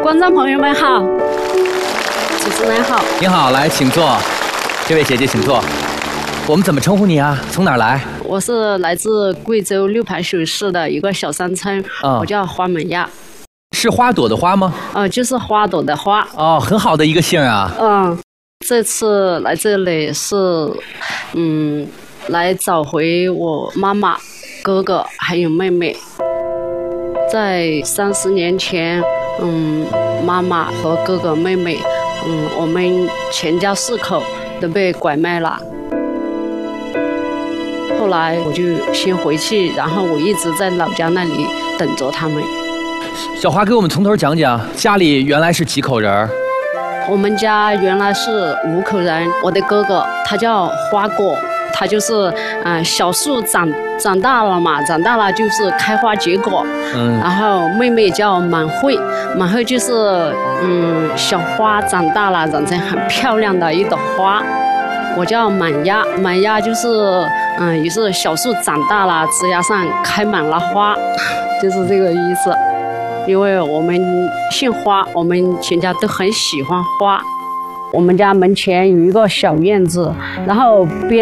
观众朋友们好，主持人好。 你好，来，请坐。这位姐姐，请坐。我们怎么称呼你啊？从哪儿来？ 我是来自贵州六盘水市的一个小山村，我叫花美亚。 是花朵的花吗？ 就是花朵的花。 哦，很好的一个姓啊。 这次来这里是，来找回我妈妈、哥哥还有妹妹。在30年前，妈妈和哥哥妹妹，我们全家4口都被拐卖了。后来我就先回去，然后我一直在老家那里等着他们。 小花给我们从头讲讲，家里原来是几口人？ 我们家原来是5口人，我的哥哥他叫花果，他就是小树长大了嘛，长大了就是开花结果。然后妹妹叫满慧，满慧就是小花长大了，长成很漂亮的一朵花。我叫满丫，满丫就是也是小树长大了，枝丫上开满了花，就是这个意思。因为我们姓花，我们全家都很喜欢花。我们家门前有一个小院子，然后边